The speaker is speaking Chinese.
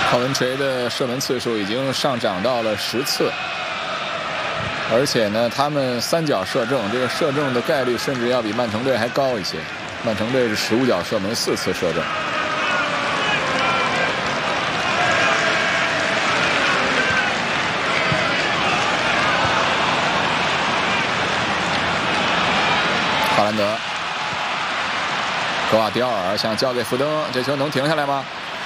郜文垂的射门次数已经上涨到了10次，而且呢，他们3脚射正，这个射正的概率甚至要比曼城队还高一些。曼城队是15脚射门4次射正。哈兰德，格瓦迪奥尔想交给福登，这球能停下来吗？